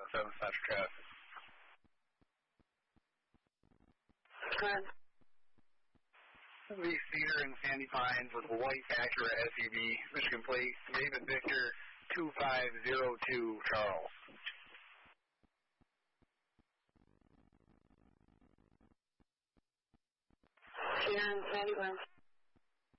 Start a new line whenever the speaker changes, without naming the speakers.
7 Central traffic.
Good.
Lee Cedar and Sandy Pines with a white Acura SUV, Michigan plate, David Victor 2502 Charles.
Cedar and Sandy Pines.